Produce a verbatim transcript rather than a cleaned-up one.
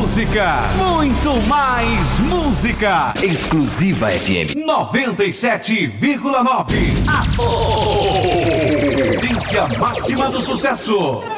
música, muito mais música. Exclusiva F M noventa e sete vírgula nove. A potência máxima do sucesso.